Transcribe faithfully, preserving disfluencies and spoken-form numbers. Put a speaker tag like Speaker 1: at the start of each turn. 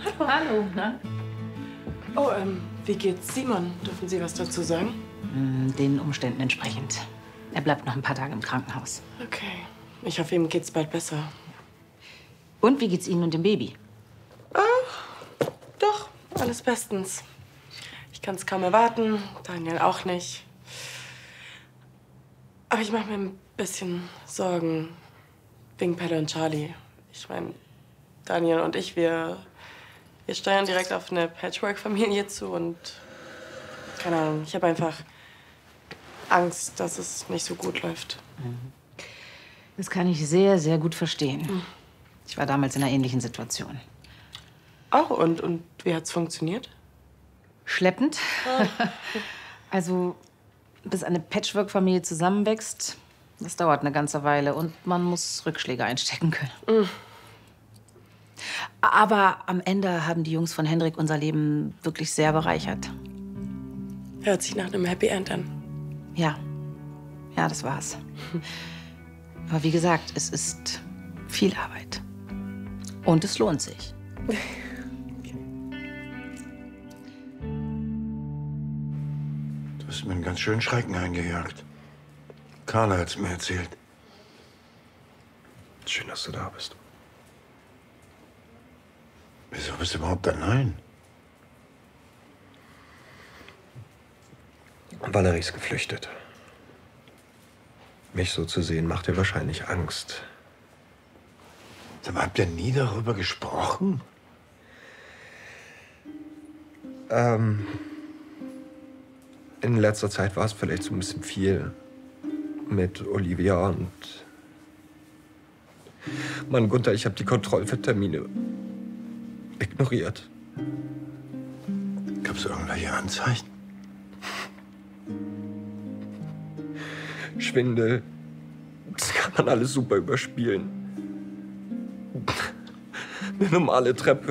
Speaker 1: Hallo, na?
Speaker 2: Oh, ähm, wie geht's Simon? Dürfen Sie was dazu sagen?
Speaker 1: Den Umständen entsprechend. Er bleibt noch ein paar Tage im Krankenhaus.
Speaker 2: Okay. Ich hoffe, ihm geht's bald besser.
Speaker 1: Und wie geht's Ihnen und dem Baby?
Speaker 2: Ah, doch, alles bestens. Ich kann's kaum erwarten, Daniel auch nicht. Aber ich mache mir ein bisschen Sorgen wegen Pelle und Charlie. Ich meine, Daniel und ich, wir, wir steuern direkt auf eine Patchwork-Familie zu und keine Ahnung, ich habe einfach Angst, dass es nicht so gut läuft.
Speaker 1: Das kann ich sehr, sehr gut verstehen. Ich war damals in einer ähnlichen Situation.
Speaker 2: Oh, und, und wie hat's funktioniert?
Speaker 1: Schleppend. Also, bis eine Patchwork-Familie zusammenwächst, das dauert eine ganze Weile und man muss Rückschläge einstecken können. Aber am Ende haben die Jungs von Hendrik unser Leben wirklich sehr bereichert.
Speaker 2: Hört sich nach einem Happy End an.
Speaker 1: Ja, ja, das war's. Aber wie gesagt, es ist viel Arbeit. Und es lohnt sich.
Speaker 3: Du hast mir einen ganz schönen Schrecken eingejagt. Carla hat's mir erzählt.
Speaker 4: Schön, dass du da bist.
Speaker 3: Wieso bist du überhaupt allein?
Speaker 4: Valerie ist geflüchtet. Mich so zu sehen, macht ihr wahrscheinlich Angst.
Speaker 3: Sag mal, habt ihr nie darüber gesprochen?
Speaker 4: Ähm, in letzter Zeit war es vielleicht so ein bisschen viel mit Olivia und Mann, Gunther, ich habe die Kontrolltermine ignoriert.
Speaker 3: Gab's irgendwelche Anzeichen?
Speaker 4: Schwindel. Das kann man alles super überspielen. Eine normale Treppe